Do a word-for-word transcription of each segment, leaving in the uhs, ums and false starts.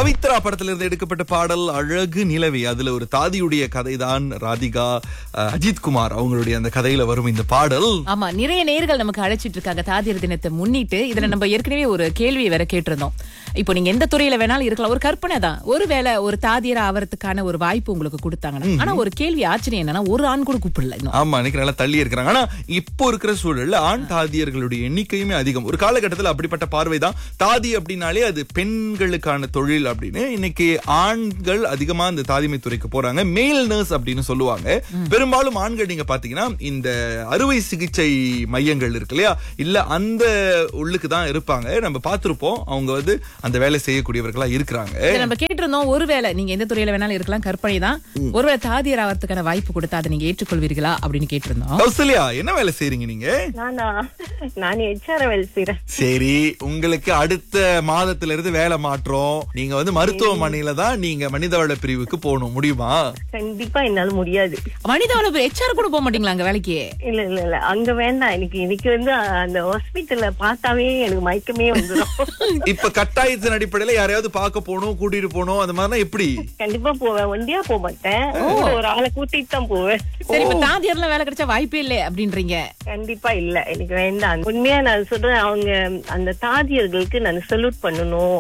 பவித்ரா படத்திலிருந்து எடுக்கப்பட்ட பாடல் அழகு நிலவே. அதுல ஒரு தாதியுடைய கதைதான் ராதிகா அஹ், அஜித் குமார் அவங்களுடைய அந்த கதையில வரும் இந்த பாடல். ஆமா, நிறைய நேயர்கள் நமக்கு அழைச்சிட்டு இருக்காங்க தாதியர் தினத்தை முன்னிட்டு. இதுல நம்ம ஏற்கனவே ஒரு கேள்வி வேற கேட்டிருந்தோம். இப்போ நீங்க எந்த துறையில வேணாலும் இருக்கலாம், ஒரு கற்பனை தான். ஒருவேளை ஒரு தாதியரா ஆவறதுக்கான ஒரு வாய்ப்பு உங்களுக்கு கொடுத்தாங்கன்னா, ஆனா ஒரு கேள்வி ஆச்சரியம் என்னன்னா, ஒரு ஆண் கூட கூப்பிடல இன்னும். ஆமா, இன்னைக்கு நல்லா தள்ளி இருக்கிறாங்க. ஆனா இப்போ இருக்கிற சூழல்ல ஆண் தாதியர்களுடைய எண்ணிக்கையுமே அதிகம். ஒரு காலகட்டத்தில் அப்படிப்பட்ட பார்வைதான், தாதி அப்படின்னாலே அது பெண்களுக்கான தொழில் அப்படின்னு. இன்னைக்கு ஆண்கள் அதிகமா இந்த தாதிமை துறைக்கு போறாங்க. மேல் நர்ஸ் அப்படின்னு சொல்லுவாங்க. பெரும்பாலும் ஆண்கள் நீங்க பாத்தீங்கன்னா இந்த அறுவை சிகிச்சை மையங்கள் இருக்கு இல்லையா, இல்ல அந்த உள்ளுக்கு தான் இருப்பாங்க. நம்ம பார்த்திருப்போம், அவங்க வந்து அந்த வேலை செய்யக்கூடியவர்களா இருக்கிறாங்க. இதை நம்ம கேட்டிருந்தோம், ஒருவேளை நீங்க எந்த துறையில வேணாலும் இருக்கலாம், கற்பனை தான். ஒருவேளை தாதியர் ஆவறதுக்கான வாய்ப்பு கொடுத்தா அதை நீங்க ஏற்றுக்கொள்வீர்களா அப்படின்னு கேட்டிருந்தோம். கௌசல்யா, என்ன வேலை செய்றீங்க நீங்க? நானா நான் ஹெச்ஆர் வேலை செய்றேன். சரி, உங்களுக்கு அடுத்த மாதத்துல இருந்து வேலை மாற்றம். நீங்க வந்து மருத்துவமனையில தான் நீங்க மனிதவள பிரிவுக்கு போகணும், முடியுமா? கண்டிப்பா என்னால முடியாது. மனித வளர்ப்பு ஹெச்ஆர் கூட போக மாட்டீங்களா அங்க வேலைக்கு? இல்ல இல்ல இல்ல அங்க வேண்டாம். எனக்கு இன்னைக்கு வந்து அந்த ஹாஸ்பிட்டல்ல பார்த்தாவே எனக்கு மயக்கமே வந்துடும். இப்ப கட்டாயத்தின் அடிப்படையில யாரையாவது பார்க்க போகணும், கூட்டிட்டு போகணும், அந்த மாதிரினா எப்படி? கண்டிப்பா போவேன். ஒண்டியா போக மாட்டேன், ஒரு ஆளை கூட்டிட்டு தான் போவேன். சரி, இப்ப தாதியர்ல வேலை கிடைச்சா வாய்ப்பே இல்லை அப்படின்றீங்க? கண்டிப்பா இல்ல, எனக்கு வேண்டாம். உண்மையா நான் சொல்றேன், அவங்க அந்த தாதியர்களுக்கு நான் சல்யூட் பண்ணணும்.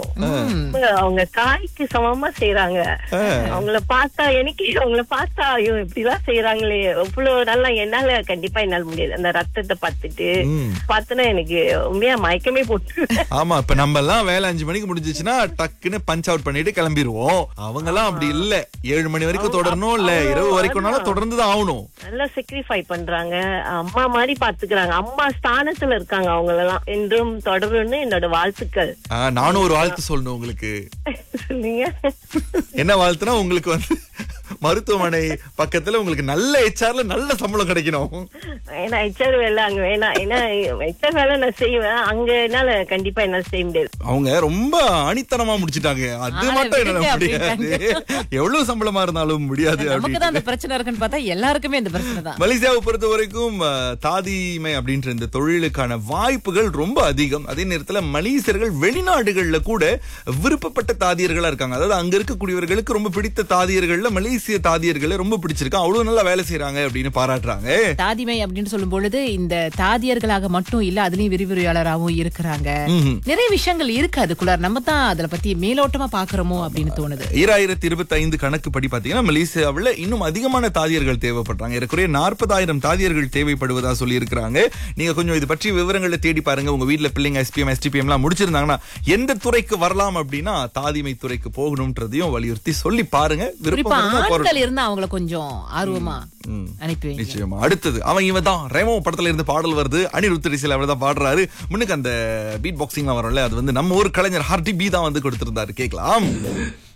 அவங்க காய்க்கு சமமா செய்யறாங்க. அவங்கள பார்த்தா எனக்கு அவங்கள பார்த்தா ஐயோ இப்படிலாம் செய்யறாங்களே, அவ்வளவு நல்லா. என்னால கண்டிப்பா என்னால முடியாது. அந்த ரத்தத்தை பார்த்துட்டு பார்த்தனா எனக்கு உண்மையா மயக்கமே போட்டு. ஆமா, இப்ப நம்ம எல்லாம் வேலை அஞ்சு மணிக்கு முடிஞ்சிச்சுன்னா டக்குன்னு பஞ்ச் அவுட் பண்ணிட்டு கிளம்பிடுவோம். அவங்க எல்லாம் அப்படி இல்ல, ஏழு மணி வரைக்கும் தொடரணும், இல்ல இரவு வரைக்கும் தொடர்ந்துதான் ஆகணும். நல்லா சாக்ரிஃபை பண்றாங்க, அம்மா மாதிரி பாத்துக்கிறாங்க. அம்மா ஸ்தானத்துல இருக்காங்க அவங்க எல்லாம். என்றும் தொடரும்னு என்னோட வாழ்த்துக்கள். நானும் ஒரு வாழ்த்து சொல்லணும் உங்களுக்கு. நீங்க என்ன வாழ்த்துனா, உங்களுக்கு வந்து மருத்துவமனை பக்கத்துல உங்களுக்கு நல்ல ஹெச்ஆர்ல நல்ல சம்பளம் கிடைக்கணும். ஏன்னா ஹெச்ஆர் வேலை அங்க வேணாம். ஏன்னா ஹெச்ஆர் வேலை நான் செய்வேன், அங்க என்னால கண்டிப்பா என்னால செய்ய முடியாது. அவங்க ரொம்ப ஆணித்தனமா முடிச்சிட்டாங்க, அது மட்டும் என்னால முடியாது. எவ்வளவு சம்பளமா இருந்தாலும் முடியாது. நமக்குதான் அந்த பிரச்சனை இருக்குன்னு பார்த்தா எல்லாருக்குமே இந்த பிரச்சனை தான். மலேசியாவை பொறுத்த வரைக்கும் தாதிமை அப்படின்ற இந்த தொழிலுக்கான வாய்ப்புகள் ரொம்ப அதிகம். அதே நேரத்துல மலேசியர்கள் வெளிநாடுகள்ல கூட விருப்பப்பட்ட தாதியர்களா இருக்காங்க. அதாவது அங்க இருக்கக்கூடியவர்களுக்கு ரொம்ப பிடித்த தாதியர்கள்ல மலேசிய தாதியர்களை ரொம்ப பிடிச்சிருக்கு, அவ்வளவு நல்லா வேலை செய்யறாங்க அப்படின்னு பாராட்டுறாங்க. தாதிமை அப்படின்னு சொல்லும் பொழுது இந்த தாதியர்களாக மட்டும் இல்ல, அதுலயும் விரிவுரையாளராகவும் இருக்கிறாங்க. நிறைய விஷயங்கள் இருக்கு அதுக்குள்ள, நம்ம தான் அதுல பத்தி மேலோட்டமா பாக்குறோமோ அப்படின்னு தோணுது. ஈராயிரத்தி இருபத்தி ஐந்து கணக்கு படி பாத்தீங்கன்னா மலேசியாவில் இன்னும் அதிகமான தாதியர்கள் தேவைப்படுறாங்க. ஏறக்குறைய நாற்பதாயிரம் தாதியர்கள் தேவைப்படுவதா சொல்லி இருக்கிறாங்க. நீங்க கொஞ்சம் இது பற்றி விவரங்களை தேடி பாருங்க. உங்க வீட்டுல பிள்ளைங்க எஸ்பிஎம் எஸ்டிபிஎம் எல்லாம் முடிச்சிருந்தாங்கன்னா எந்த துறைக்கு வரலாம் அப்படின்னா தாதிமை துறைக்கு போகணும்ன்றதையும் வலியுறுத்தி சொல்லி பாருங்க. ஆண்கள் இருந்தா அவங்கள கொஞ்சம் ஆர்வமா அனுப்பி நிச்சயமா. அடுத்தது அவன் இவன் தான் ரெமோ படத்துல இருந்து பாடல் வருது. அனிருத் ரிசில் அவர் தான் பாடுறாரு. முன்னுக்கு அந்த பீட் பாக்ஸிங் வரும்ல, அது வந்து நம்ம ஒரு கலைஞர் ஹார்டி பி தான் வந்து கொடுத்திருந்தாரு. கேட்கலாம்.